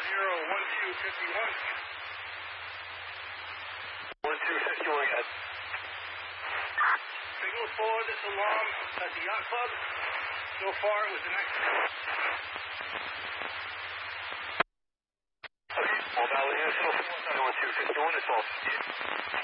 1251, yes. Signal for this alarm at the yacht club. So far, it was an accident. Okay, well, now, 1251 is 12.